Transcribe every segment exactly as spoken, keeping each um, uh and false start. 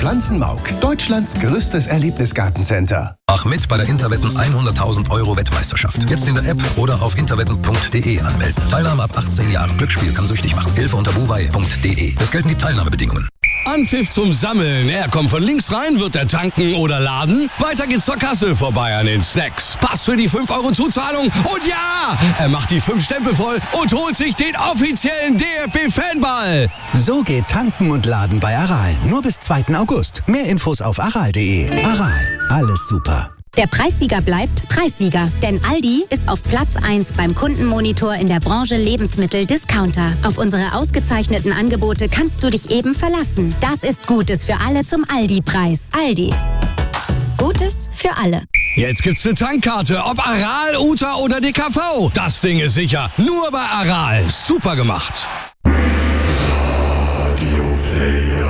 Pflanzenmauk, Deutschlands größtes Erlebnisgartencenter. Mach mit bei der Interwetten hunderttausend Euro Wettmeisterschaft. Jetzt in der App oder auf interwetten punkt de anmelden. Teilnahme ab achtzehn Jahren. Glücksspiel kann süchtig machen. Hilfe unter buwei punkt de. Es gelten die Teilnahmebedingungen. Anpfiff zum Sammeln. Er kommt von links rein, wird er tanken oder laden. Weiter geht's zur Kasse, vorbei an den Snacks. Pass für die fünf Euro Zuzahlung. Und ja, er macht die fünf Stempel voll und holt sich den offiziellen D F B-Fanball. So geht Tanken und Laden bei Aral. Nur bis zweiten August. Mehr Infos auf aral punkt de. Aral, alles super. Der Preissieger bleibt Preissieger, denn Aldi ist auf Platz eins beim Kundenmonitor in der Branche Lebensmittel-Discounter. Auf unsere ausgezeichneten Angebote kannst du dich eben verlassen. Das ist Gutes für alle zum Aldi-Preis. Aldi. Gutes für alle. Jetzt gibt's eine Tankkarte, ob Aral, Uta oder D K V. Das Ding ist sicher. Nur bei Aral. Super gemacht. Radio Player.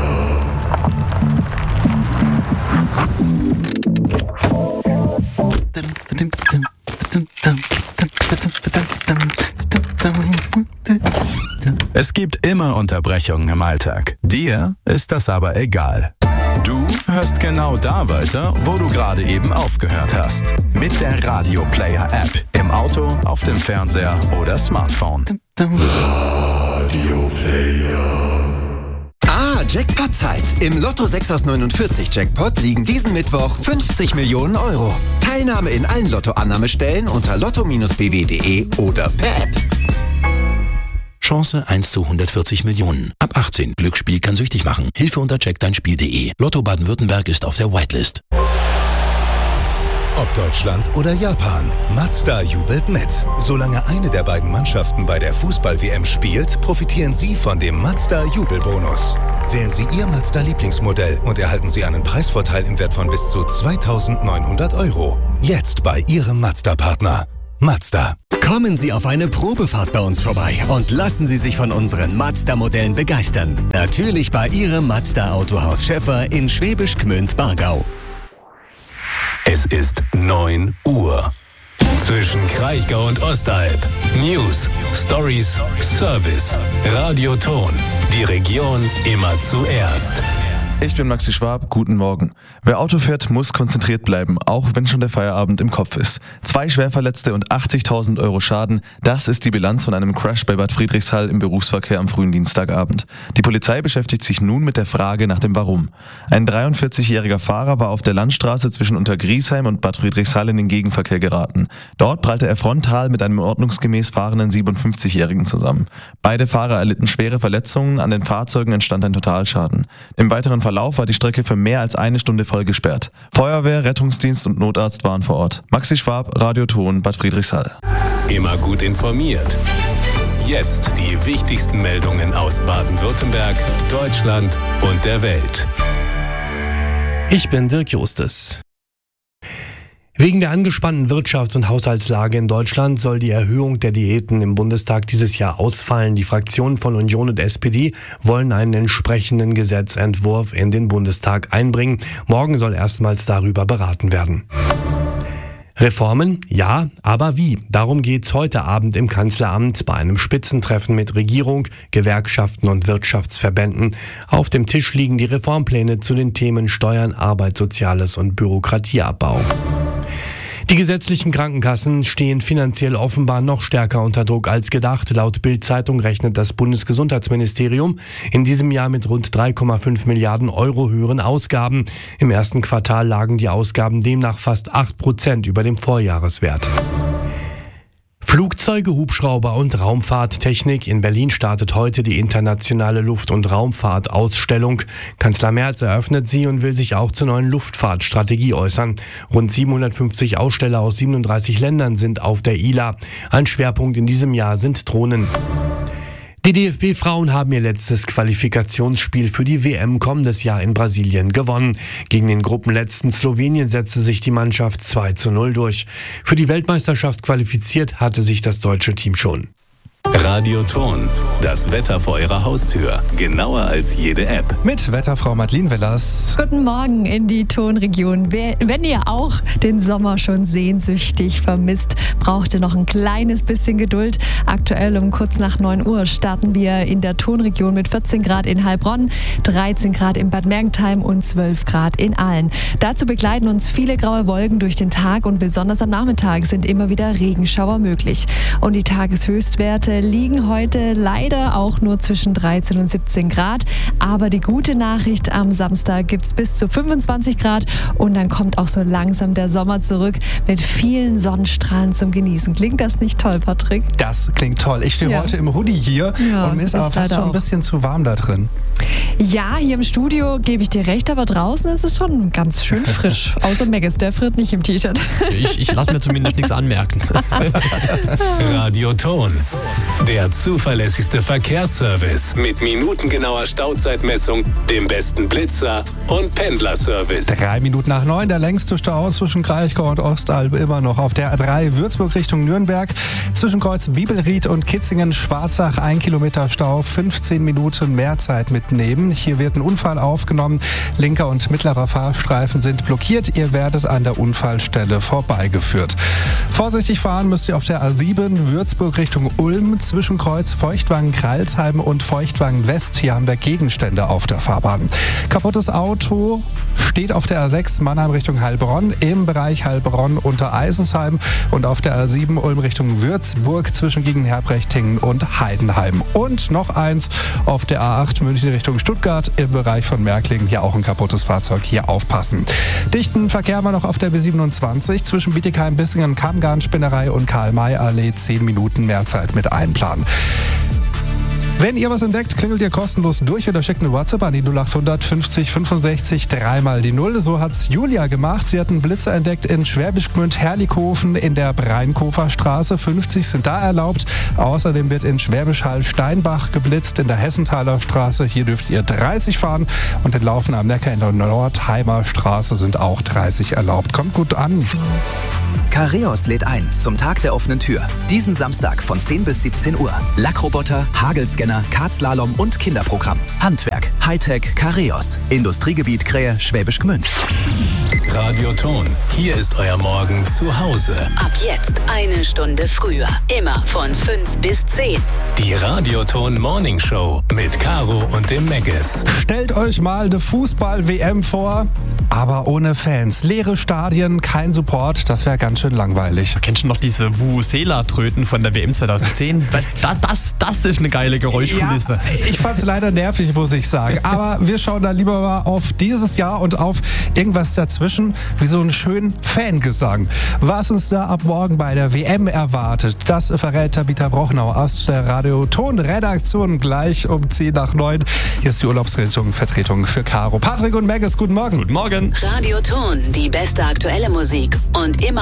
Es gibt immer Unterbrechungen im Alltag. Dir ist das aber egal. Du hörst genau da weiter, wo du gerade eben aufgehört hast. Mit der Radio Player App. Im Auto, auf dem Fernseher oder Smartphone. Radio Player. Ah, Jackpot-Zeit. Im Lotto sechs aus neunundvierzig Jackpot liegen diesen Mittwoch fünfzig Millionen Euro. Teilnahme in allen Lottoannahmestellen unter lotto Bindestrich b w punkt de oder per App. Chance eins zu hundertvierzig Millionen. Ab achtzehn. Glücksspiel kann süchtig machen. Hilfe unter check dein spiel punkt de. Lotto Baden-Württemberg ist auf der Whitelist. Ob Deutschland oder Japan, Mazda jubelt mit. Solange eine der beiden Mannschaften bei der Fußball-W M spielt, profitieren Sie von dem Mazda-Jubelbonus. Wählen Sie Ihr Mazda-Lieblingsmodell und erhalten Sie einen Preisvorteil im Wert von bis zu zweitausendneunhundert Euro. Jetzt bei Ihrem Mazda-Partner. Mazda. Kommen Sie auf eine Probefahrt bei uns vorbei und lassen Sie sich von unseren Mazda-Modellen begeistern. Natürlich bei Ihrem Mazda-Autohaus Schäffer in Schwäbisch Gmünd-Bargau. Es ist neun Uhr. Zwischen Kraichgau und Ostalb. News, Stories, Service. Radioton. Die Region immer zuerst. Ich bin Maxi Schwab, guten Morgen. Wer Auto fährt, muss konzentriert bleiben, auch wenn schon der Feierabend im Kopf ist. Zwei Schwerverletzte und achtzigtausend Euro Schaden, das ist die Bilanz von einem Crash bei Bad Friedrichshall im Berufsverkehr am frühen Dienstagabend. Die Polizei beschäftigt sich nun mit der Frage nach dem Warum. Ein dreiundvierzigjähriger Fahrer war auf der Landstraße zwischen Untergriesheim und Bad Friedrichshall in den Gegenverkehr geraten. Dort prallte er frontal mit einem ordnungsgemäß fahrenden siebenundfünfzigjährigen zusammen. Beide Fahrer erlitten schwere Verletzungen, an den Fahrzeugen entstand ein Totalschaden. Im weiteren Verlauf war die Strecke für mehr als eine Stunde voll gesperrt. Feuerwehr, Rettungsdienst und Notarzt waren vor Ort. Maxi Schwab, Radioton, Bad Friedrichshall. Immer gut informiert. Jetzt die wichtigsten Meldungen aus Baden-Württemberg, Deutschland und der Welt. Ich bin Dirk Justes. Wegen der angespannten Wirtschafts- und Haushaltslage in Deutschland soll die Erhöhung der Diäten im Bundestag dieses Jahr ausfallen. Die Fraktionen von Union und S P D wollen einen entsprechenden Gesetzentwurf in den Bundestag einbringen. Morgen soll erstmals darüber beraten werden. Reformen? Ja, aber wie? Darum geht's heute Abend im Kanzleramt bei einem Spitzentreffen mit Regierung, Gewerkschaften und Wirtschaftsverbänden. Auf dem Tisch liegen die Reformpläne zu den Themen Steuern, Arbeit, Soziales und Bürokratieabbau. Die gesetzlichen Krankenkassen stehen finanziell offenbar noch stärker unter Druck als gedacht. Laut Bild-Zeitung rechnet das Bundesgesundheitsministerium in diesem Jahr mit rund drei Komma fünf Milliarden Euro höheren Ausgaben. Im ersten Quartal lagen die Ausgaben demnach fast acht Prozent über dem Vorjahreswert. Flugzeuge, Hubschrauber und Raumfahrttechnik. In Berlin startet heute die internationale Luft- und Raumfahrtausstellung. Kanzler Merz eröffnet sie und will sich auch zur neuen Luftfahrtstrategie äußern. Rund siebenhundertfünfzig Aussteller aus siebenunddreißig Ländern sind auf der I L A. Ein Schwerpunkt in diesem Jahr sind Drohnen. Die D F B-Frauen haben ihr letztes Qualifikationsspiel für die W M kommendes Jahr in Brasilien gewonnen. Gegen den Gruppenletzten Slowenien setzte sich die Mannschaft zwei zu null durch. Für die Weltmeisterschaft qualifiziert hatte sich das deutsche Team schon. Radioton, das Wetter vor Ihrer Haustür. Genauer als jede App. Mit Wetterfrau Madeleine Wellers. Guten Morgen in die Tonregion. Wenn ihr auch den Sommer schon sehnsüchtig vermisst, braucht ihr noch ein kleines bisschen Geduld. Aktuell um kurz nach neun Uhr starten wir in der Tonregion mit vierzehn Grad in Heilbronn, dreizehn Grad in Bad Mergentheim und zwölf Grad in Aalen. Dazu begleiten uns viele graue Wolken durch den Tag und besonders am Nachmittag sind immer wieder Regenschauer möglich. Und die Tageshöchstwerte liegen heute leider auch nur zwischen dreizehn und siebzehn Grad. Aber die gute Nachricht, am Samstag gibt es bis zu fünfundzwanzig Grad und dann kommt auch so langsam der Sommer zurück mit vielen Sonnenstrahlen zum Genießen. Klingt das nicht toll, Patrick? Das klingt toll. Ich stehe ja. heute im Hoodie hier ja, und mir ist aber fast schon ein bisschen zu warm da drin. Ja, hier im Studio gebe ich dir recht, aber draußen ist es schon ganz schön frisch. Außer Megas, der friert nicht im T-Shirt. Ich, ich lasse mir zumindest nichts anmerken. Radioton, der zuverlässigste Verkehrsservice mit minutengenauer Stauzeitmessung, dem besten Blitzer und Pendlerservice. Drei Minuten nach neun, der längste Stau zwischen Kraichgau und Ostalb immer noch auf der A drei Würzburg Richtung Nürnberg. Zwischen Kreuz Bibelried und Kitzingen-Schwarzach ein Kilometer Stau, fünfzehn Minuten mehr Zeit mitnehmen. Hier wird ein Unfall aufgenommen. Linker und mittlerer Fahrstreifen sind blockiert. Ihr werdet an der Unfallstelle vorbeigeführt. Vorsichtig fahren müsst ihr auf der A sieben Würzburg Richtung Ulm zwischen Kreuz Feuchtwangen-Kreilsheim und Feuchtwangen-West. Hier haben wir Gegenstände auf der Fahrbahn. Kaputtes Auto steht auf der A sechs Mannheim Richtung Heilbronn im Bereich Heilbronn unter Eisesheim und auf der A sieben Ulm Richtung Würzburg zwischen Gegenherbrechtingen und Heidenheim. Und noch eins auf der A acht München Richtung Stuttgart im Bereich von Märklingen. Hier auch ein kaputtes Fahrzeug. Hier aufpassen. Dichten Verkehr haben wir noch auf der B siebenundzwanzig zwischen Bietigheim, Bissingen, Kammgarn, Spinnerei und Karl-May-Allee. zehn Minuten mehr Zeit mit einplanen. Wenn ihr was entdeckt, klingelt ihr kostenlos durch oder schickt eine WhatsApp an die null achthundert fünfzig fünfundsechzig dreimal die Null. So hat's Julia gemacht. Sie hat einen Blitzer entdeckt in Schwäbisch Gmünd, Herlikhofen in der Breinkofer Straße. fünfzig sind da erlaubt. Außerdem wird in Schwäbisch Hall Steinbach geblitzt in der Hessenthaler Straße. Hier dürft ihr dreißig fahren. Und in Laufen am Neckar in der Nordheimer Straße sind auch dreißig erlaubt. Kommt gut an. Careos lädt ein zum Tag der offenen Tür. Diesen Samstag von zehn bis siebzehn Uhr. Lackroboter, Hagelscanner, Kartslalom und Kinderprogramm. Handwerk, Hightech, Careos. Industriegebiet Krähe, Schwäbisch Gmünd. Radioton, hier ist euer Morgen zu Hause. Ab jetzt eine Stunde früher. Immer von fünf bis zehn. Die Radioton Morning Show mit Caro und dem Megas. Stellt euch mal eine Fußball-W M vor, aber ohne Fans. Leere Stadien, kein Support, das wäre ganz schön langweilig. Kennst du noch diese Vuvuzela-Tröten von der W M zweitausendzehn? Das, das, das ist eine geile Geräuschkulisse. Ja, ich fand es leider nervig, muss ich sagen. Aber wir schauen da lieber mal auf dieses Jahr und auf irgendwas dazwischen, wie so einen schönen Fangesang. Was uns da ab morgen bei der W M erwartet, das verrät Tabitha Brochnau aus der Radioton-Redaktion gleich um zehn nach neun. Hier ist die Urlaubsrettung, Vertretung für Caro. Patrick und Megas, guten Morgen. Guten Morgen. Radioton, die beste aktuelle Musik und immer